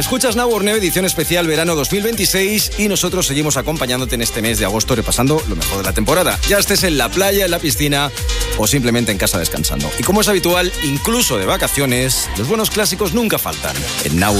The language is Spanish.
Escuchas Now or Never, edición especial verano 2026, y nosotros seguimos acompañándote en este mes de agosto repasando lo mejor de la temporada. Ya estés en la playa, en la piscina o simplemente en casa descansando. Y como es habitual, incluso de vacaciones, los buenos clásicos nunca faltan en Now